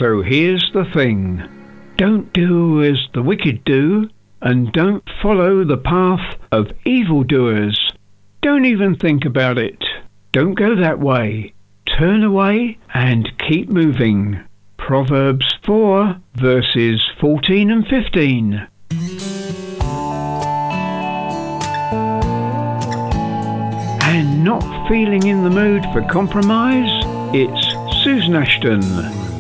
So here's the thing. Don't do as the wicked do, and don't follow the path of evildoers. Don't even think about it. Don't go that way. Turn away and keep moving. Proverbs 4, verses 14 and 15. And not feeling in the mood for compromise? It's Susan Ashton.